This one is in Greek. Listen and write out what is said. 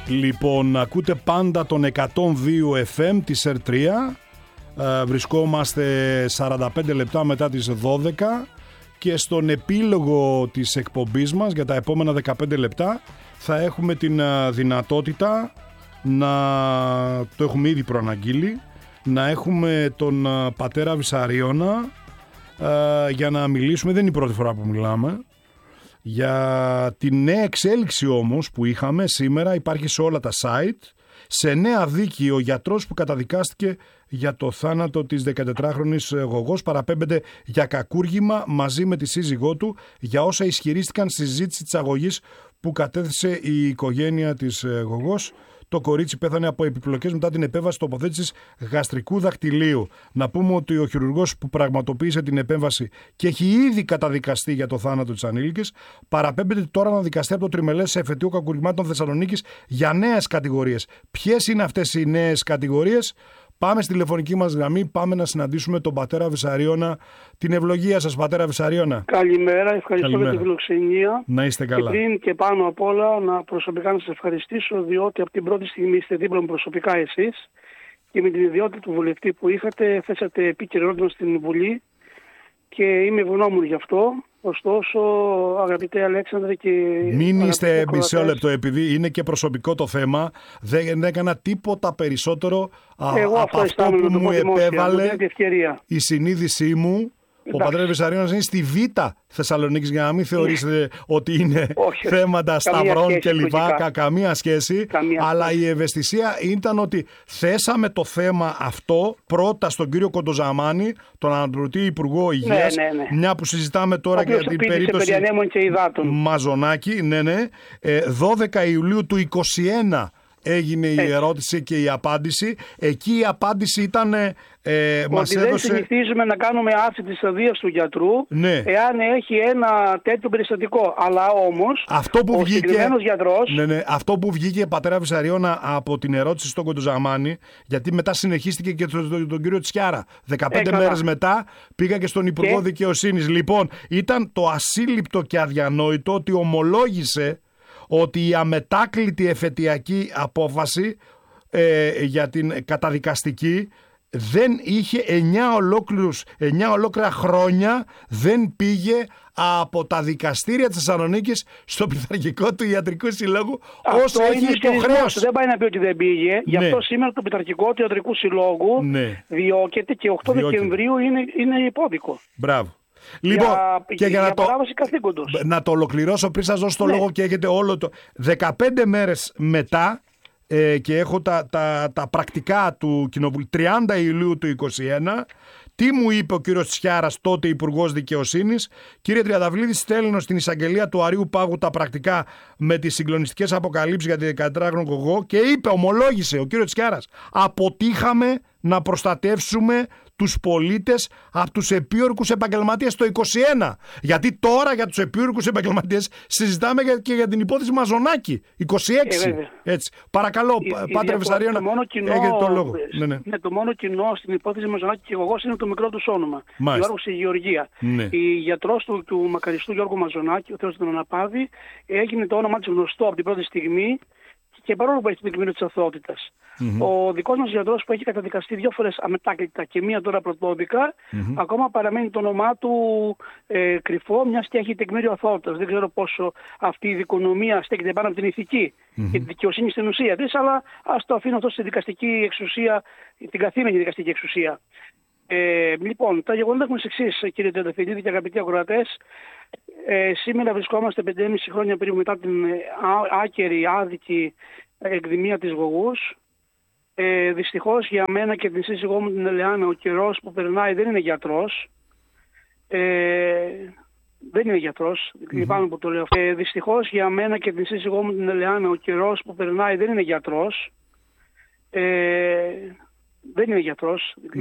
Λοιπόν, ακούτε πάντα τον 102 FM της ΕΡΤ3. Βρισκόμαστε 45 λεπτά μετά τις 12 και στον επίλογο της εκπομπής μας για τα επόμενα 15 λεπτά θα έχουμε την δυνατότητα να το έχουμε ήδη προαναγγείλει, να έχουμε τον πατέρα Βυσαρίωνα για να μιλήσουμε. Δεν είναι η πρώτη φορά που μιλάμε. Για τη νέα εξέλιξη όμως που είχαμε σήμερα, υπάρχει σε όλα τα site. Σε νέα δίκη ο γιατρός που καταδικάστηκε για το θάνατο της 14χρονης γογός παραπέμπεται για κακούργημα μαζί με τη σύζυγό του για όσα ισχυρίστηκαν στη συζήτηση της αγωγής που κατέθεσε η οικογένεια της γογός. Το κορίτσι πέθανε από επιπλοκές μετά την επέμβαση τοποθέτησης γαστρικού δακτυλίου. Να πούμε ότι ο χειρουργός που πραγματοποίησε την επέμβαση και έχει ήδη καταδικαστεί για το θάνατο της ανήλικης παραπέμπεται τώρα να δικαστεί από το Τριμελές Εφετείο Κακουργημάτων Θεσσαλονίκης για νέες κατηγορίες. Ποιες είναι αυτές οι νέες κατηγορίες? Πάμε στη τηλεφωνική μας γραμμή, πάμε να συναντήσουμε τον πατέρα Βυσαρίωνα. Την ευλογία σας, πατέρα Βυσαρίωνα. Καλημέρα, ευχαριστώ για την φιλοξενία. Να είστε καλά. Και πριν και πάνω απ' όλα προσωπικά να σας ευχαριστήσω, διότι από την πρώτη στιγμή είστε δίπλα μου προσωπικά εσείς και με την ιδιότητα του βουλευτή που είχατε θέσατε επίκαιρο ερώτημα στην Βουλή και είμαι ευγνώμων γι' αυτό. Ωστόσο, αγαπητέ Αλέξανδρε και... Μην είστε μισό λεπτό, επειδή είναι και προσωπικό το θέμα. Δεν έκανα τίποτα περισσότερο από αυτό που μου επέβαλε η συνείδησή μου. Ο πατέρας Βυσαρίωνας είναι στη Β' Θεσσαλονίκης, για να μην θεωρήσετε ότι είναι θέματα σταυρών και λοιπά. Καμία σχέση. Αλλά η ευαισθησία ήταν ότι θέσαμε το θέμα αυτό πρώτα στον κύριο Κοντοζαμάνη, τον αναπληρωτή Υπουργό Υγείας, μια που συζητάμε τώρα για την περίπτωση Μαζονάκη. 12 Ιουλίου του 2021 έγινε η ερώτηση και η απάντηση. Εκεί η απάντηση ήταν μας έδωσε... Δεν συνηθίζουμε να κάνουμε άρση της αδείας του γιατρού εάν έχει ένα τέτοιο περιστατικό. Αλλά όμως ο συγκεκριμένος γιατρός... Αυτό που βγήκε, πατέρα Βυσαρίωνα, από την ερώτηση στον Κοντοζαμάνη, γιατί μετά συνεχίστηκε και τον κύριο Τσιάρα. 15 μέρες μετά πήγα και στον Υπουργό Δικαιοσύνης. Λοιπόν, ήταν το ασύλληπτο και αδιανόητο ότι ομολόγησε ότι η αμετάκλητη εφετειακή απόφαση για την καταδικαστική δεν είχε 9 ολόκληρα χρόνια δεν πήγε από τα δικαστήρια της Θεσσαλονίκης στο Πειθαρχικό του Ιατρικού Συλλόγου όσο έχει υποχρέωση. Δεν πάει να πει ότι δεν πήγε. Γι' αυτό σήμερα το Πειθαρχικό του Ιατρικού Συλλόγου διώκεται και 8 Δεκεμβρίου είναι υπόδικο. Μπράβο. Λοιπόν, και για να το ολοκληρώσω πριν σας δώσω το λόγο και έχετε όλο το... 15 μέρες μετά και έχω τα πρακτικά του Κοινοβουλίου, 30 Ιουλίου του 2021, τι μου είπε ο κύριος Τσιάρας, τότε Υπουργός Δικαιοσύνης? Κύριε Τριανταβλίδη, στέλνω στην εισαγγελία του Αρείου Πάγου τα πρακτικά με τις συγκλονιστικές αποκαλύψεις για τη 14χρονη γογό και είπε, ομολόγησε ο κύριος Τσιάρας, αποτύχαμε να προστατεύσουμε τους πολίτες από τους επίορκους επαγγελματίες το 2021. Γιατί τώρα για τους επίορκους επαγγελματίες συζητάμε και για την υπόθεση Μαζονάκη 26. Έτσι. Παρακαλώ, Πάτερ Βυσαρίωνα, έχετε το λόγο. Το μόνο κοινό στην υπόθεση Μαζονάκη και εγώ είναι το μικρό του όνομα. Γιώργος η Γεωργία. Η γιατρός του μακαριστού Γιώργου Μαζονάκη, ο Θεός τον αναπαύει, έγινε το όνομά της γνωστό από την πρώτη στιγμή και παρόλο που έχει το αντικείμενο της αθωότητας. Ο δικός μας γιατρός που έχει καταδικαστεί 2 φορές αμετάκλητα και 1 τώρα πρωτόδικα, ακόμα παραμένει το όνομά του κρυφό, μιας και έχει τεκμήριο αθωότητας. Δεν ξέρω πόσο αυτή η δικονομία στέκεται πάνω από την ηθική και τη δικαιοσύνη στην ουσία της, αλλά ας το αφήνω αυτό στη δικαστική εξουσία, την καθήμενη δικαστική εξουσία. Λοιπόν, τα γεγονότα έχουν ως εξής, κύριε Τριανταφυλλίδη και αγαπητοί ακροατές. Σήμερα βρισκόμαστε 5,5 χρόνια περίπου μετά την άκερη, άδικη εκδημία της γογούς. Δυστυχώς για μένα και την σύζυγό μου την Ελεάνα, ο καιρός που περνάει δεν είναι γιατρός. Δεν είναι γιατρός, λυπάμαι που το λέω. Δυστυχώς για μένα και την σύζυγό μου την Ελεάνα, ο καιρός που περνάει δεν είναι γιατρός. Δεν είναι γιατρός,